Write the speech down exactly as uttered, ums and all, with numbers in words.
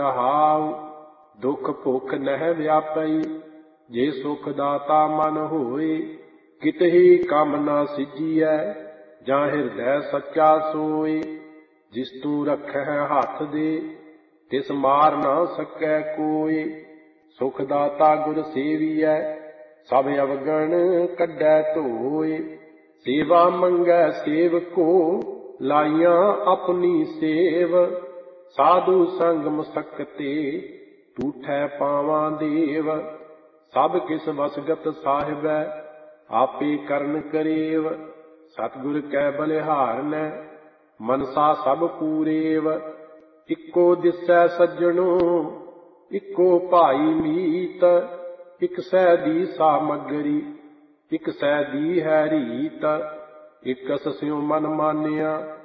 ਰਹਾਉ। ਦੁਖ ਭੁਖ ਨਹਿ ਵਿਆਪਈ, ਜੇ ਸੁਖ ਦਾਤਾ ਮਨ ਹੋਏ। ਕਿਤਹੀ ਕੰਮ ਨਾ ਸਿਜੀਐ, ਜਾਂ ਹਿਰਦੈ ਸੱਚਾ ਸੋਏ। ਜਿਸ ਤੂੰ ਰਖੈ ਹੱਥ ਦੇ, ਤਿਸ ਮਾਰ ਨਾ ਸਕੈ ਕੋਇ। ਸੁਖ ਦਾਤਾ ਗੁਰ ਸੇਵੀਐ, ਸਭ ਅਵਗਣ ਕੱਢੈ ਧੋਇ। ਸੇਵਾ ਮੰਗੈ ਸੇਵਕੋ, ਲਾਈਆਂ ਆਪਣੀ ਸੇਵ। ਸਾਧੂ ਸੰਗ ਮਸਕਤੇ, ਟੂਠੈ ਪਾਵਾਂ ਦੇਵ। ਸਭ ਕਿਸ ਵਸਗਤ ਸਾਹਿਬੈ, ਆਪੇ ਕਰਨ ਕਰੇਵ। ਸਤਿਗੁਰ ਕੈ ਬਲਿਹਾਰਨੈ, ਮਨਸਾ ਸਭ ਪੂਰੇਵ। ਇੱਕੋ ਦਿਸੈ ਸੱਜਣੋ, ਇੱਕੋ ਭਾਈ ਮੀਤ। ਇਕ ਸੈ ਦੀ ਸਾਮਗਰੀ, ਇਕ ਸੈ ਦੀ ਹੈ ਰੀਤ। ਇਕਸ ਸਿਉ ਮਨ ਮਾਨਿਆ,